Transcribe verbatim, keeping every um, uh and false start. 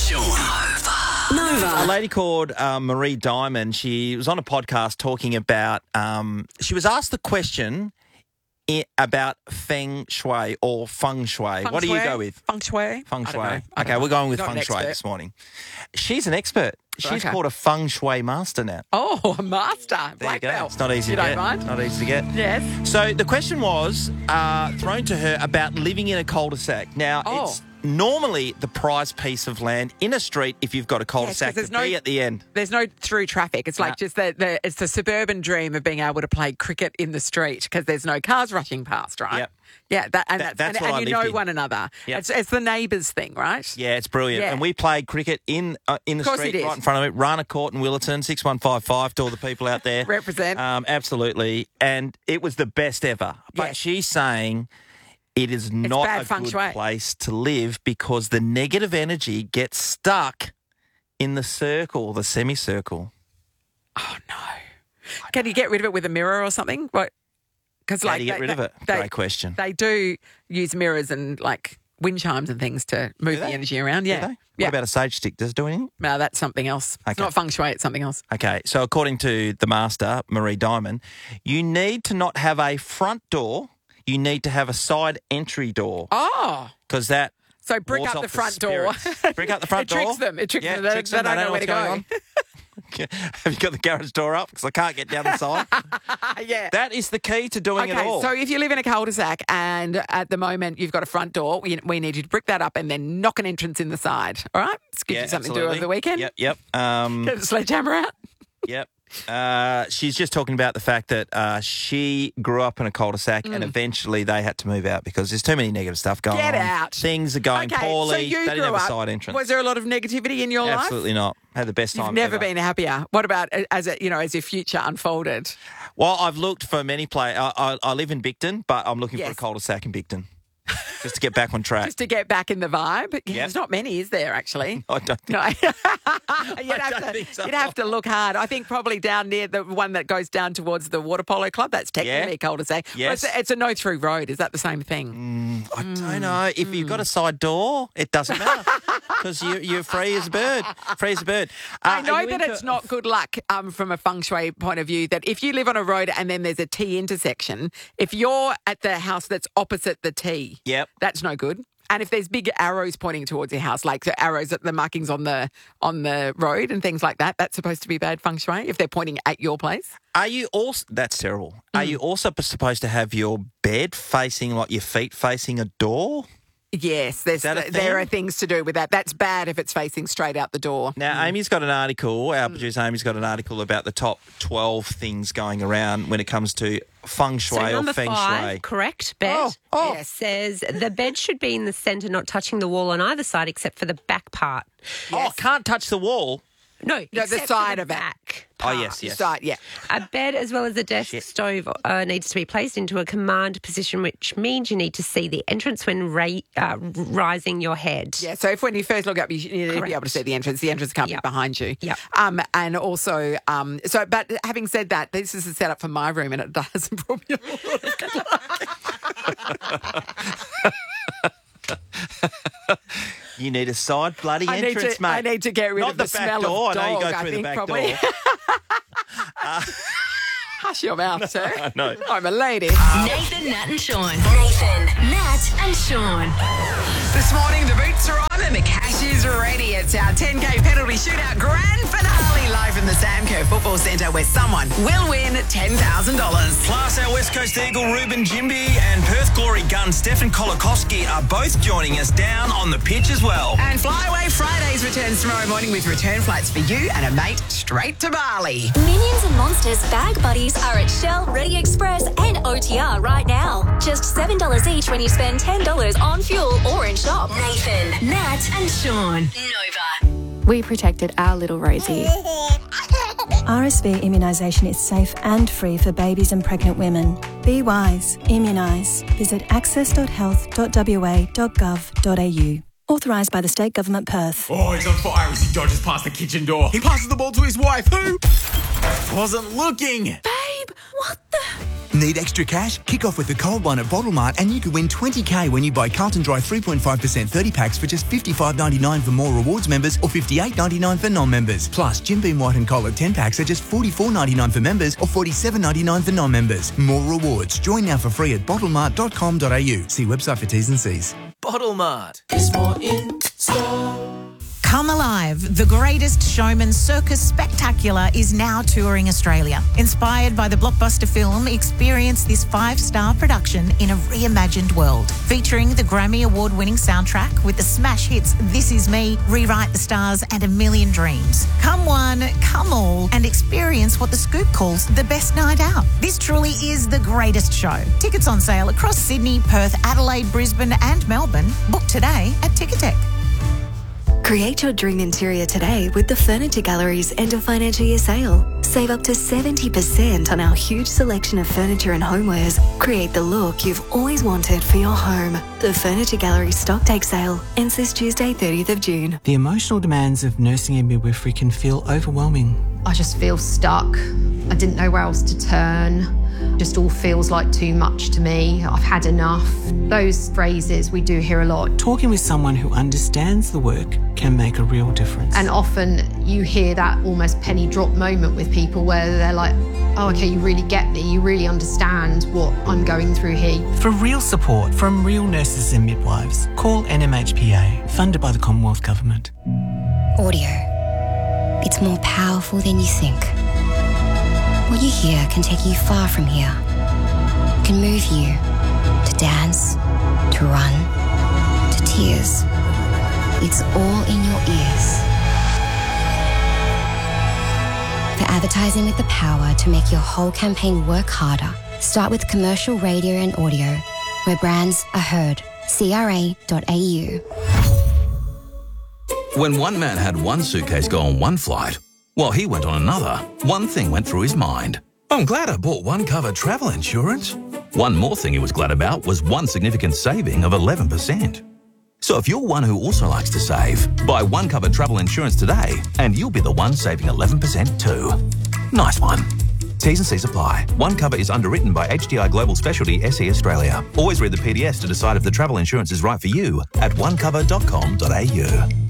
Sean. Nova. A lady called uh, Marie Diamond, she was on a podcast talking about, um, she was asked the question i- about feng shui or feng shui. Feng what do you shui? go with? Feng shui? Feng I shui. don't know. I Okay, don't we're know. going with Not feng an shui expert. this morning. She's an expert. She's Okay. called a feng shui master now. Oh, a master. There you Black go. belt. It's not easy you to don't get. mind? It's not easy to get. Yes. So the question was uh, thrown to her about living in a cul-de-sac. Now, Oh. it's normally the prized piece of land in a street if you've got a cul-de-sac 'cause there's to no- be at the end. There's no through traffic. It's like Nah. just the, the it's the suburban dream of being able to play cricket in the street because there's no cars rushing past, right? Yep. Yeah, that, and That- that's, that's and, what I and you lived know in. one another. Yep. It's, it's the neighbours thing, right? Yeah, it's brilliant. Yeah. And we played cricket in uh, in the Of course street you did. right in front of it. Rana Court in Willerton, six one five five to all the people out there. Represent. Um, absolutely. And it was the best ever. But Yes. she's saying it is not bad a feng good shui. place to live because the negative energy gets stuck in the circle, the semicircle. Oh no! Can you get rid of it with a mirror or something? Because How like do you get they- rid of they- it? They, Great question. They do use mirrors and like wind chimes and things to move Do the they? energy around. Do Yeah, they? yeah. What about a sage stick? Does it do anything? No, that's something else. It's Okay. not feng shui. It's something else. Okay, so according to the master, Marie Diamond, you need to not have a front door. You need to have a side entry door Oh, because that so brick wards up the off front door. spirits. Brick up the front it door. tricks them. It tricks Yeah, them. They, tricks they them. don't know where to what's go. going on. Have you got the garage door up? Because I can't get down the side. yeah. That is the key to doing it Okay, all. so if you live in a cul-de-sac and at the moment you've got a front door, we, we need you to brick that up and then knock an entrance in the side. All right? It's gives yeah, you something to do absolutely. over the weekend. Yep, yep. Um, Get the sledgehammer out. Yep. Uh, she's just talking about the fact that uh, she grew up in a cul-de-sac and eventually they had to move out because there's too many negative stuff going Mm. Get on. out. Things are going Okay, poorly. so you they didn't grew have a up. side entrance. Was there a lot of negativity in your life? Absolutely not. Had the best You've time never ever. been happier. What about uh, as it, you know, as your future unfolded? Well, I've looked for many play. I, I, I live in Bicton, but I'm looking for Yes. a cul-de-sac in Bicton just to get back on track. Just to get back in the vibe? Yeah, Yep. There's not many, is there, actually? I don't think No. you'd, have don't to, think so. you'd have to look hard. I think probably down near the one that goes down towards the water polo club. That's technically Yeah. a cul-de-sac. Well, Yes. It's, a, it's a no-through road. Is that the same thing? I don't know. If you've got a side door, it doesn't matter because you, you're free as a bird. Free as a bird. Uh, I know are you that into- it's not good luck um, from a feng shui point of view that if you live on a road and then there's a T intersection, if you're at the house that's opposite the T, Yep. that's no good. And if there's big arrows pointing towards your house, like the arrows at the markings on the on the road and things like that, that's supposed to be bad feng shui if they're pointing at your place. Are you also? That's terrible. Are Mm. you also supposed to have your bed facing, like your feet facing a door? Yes, there's that a there thing? are things to do with that. That's bad if it's facing straight out the door. Now, Amy's got an article. Mm. Our producer Amy's got an article about the top twelve things going around when it comes to feng shui So or number feng five, shui. correct, bed. Oh, oh. Yes. Says the bed should be in the centre, not touching the wall on either side except for the back part. Oh, can't touch the wall. No, No, the except for side the of it. back. Oh, yes, yes. Start, yeah. A bed as well as a desk Shit. stove uh, needs to be placed into a command position, which means you need to see the entrance when ra- uh, rising your head. Yeah, so if when you first look up, you, you need to be Correct. able to see the entrance. The entrance can't Yep. be behind you. Yep. Um, and also, um, so, but having said that, this is a setup for my room and it doesn't put me a lot of good luck. You need a side bloody I need, entrance, to, mate. I need to get rid Not of the, the back smell door. of I know you dog, go I through the think, back probably. door. Hush your mouth, sir. No. I'm a lady. Nathan, Nat, and Sean. Nathan, Nat, and Sean. This morning, the boots are on and the cash is ready. It's our ten K penalty shootout grand finale live from the Sam Kerr Football Centre where someone will win ten thousand dollars. Plus, our West Coast Eagle Ruben Jimby and Perth Glory gun Stefan Kolakowski are both joining us down on the pitch as well. And Flyaway Fridays returns tomorrow morning with return flights for you and a mate straight to Bali. Minions and Monsters Bag Buddies are at Shell, Ready Express and O T R right now. Just seven dollars each when you spend ten dollars on fuel or in shop. Nathan, Nat, and Sean. Nova. We protected our little Rosie. R S V immunisation is safe and free for babies and pregnant women. Be wise. Immunise. Visit access dot health dot w a dot gov dot a u. Authorised by the State Government Perth. Oh, he's on fire as he dodges past the kitchen door. He passes the ball to his wife, who wasn't looking. Babe, what the... Need extra cash? Kick off with the cold one at Bottle Mart and you could win twenty K when you buy Carlton Dry three point five percent thirty packs for just fifty-five ninety-nine for More Rewards members or fifty-eight ninety-nine for non-members. Plus, Jim Beam White and Cola ten packs are just forty-four ninety-nine for members or forty-seven ninety-nine for non-members. More Rewards. Join now for free at bottle mart dot com dot a u. See website for T's and C's. Bottle Mart. Is more in store. Come Alive, the Greatest Showman Circus Spectacular is now touring Australia. Inspired by the blockbuster film, experience this five-star production in a reimagined world. Featuring the Grammy Award-winning soundtrack with the smash hits This Is Me, Rewrite the Stars and A Million Dreams. Come one, come all, and experience what The Scoop calls the best night out. This truly is the greatest show. Tickets on sale across Sydney, Perth, Adelaide, Brisbane and Melbourne. Book today at Ticketek. Create your dream interior today with the Furniture Gallery's end of financial year sale. Save up to seventy percent on our huge selection of furniture and homewares. Create the look you've always wanted for your home. The Furniture Gallery stock take sale ends this Tuesday, thirtieth of June. The emotional demands of nursing and midwifery can feel overwhelming. I just feel stuck. I didn't know where else to turn. Just all feels like too much to me. I've had enough. Those phrases we do hear a lot. Talking with someone who understands the work can make a real difference. And often you hear that almost penny drop moment with people where they're like, oh, okay, you really get me. You really understand what I'm going through here. For real support from real nurses and midwives, call N M H P A, funded by the Commonwealth Government. Audio. It's more powerful than you think. What you hear can take you far from here. It can move you to dance, to run, to tears. It's all in your ears. For advertising with the power to make your whole campaign work harder, start with commercial radio and audio, where brands are heard. C R A dot A U. When one man had one suitcase go on one flight, while he went on another, one thing went through his mind. I'm glad I bought One Cover travel insurance. One more thing he was glad about was one significant saving of eleven percent. So if you're one who also likes to save, buy One Cover travel insurance today and you'll be the one saving eleven percent too. Nice one. T's and C's apply. One Cover is underwritten by H D I Global Specialty S E Australia. Always read the P D S to decide if the travel insurance is right for you at one cover dot com dot a u.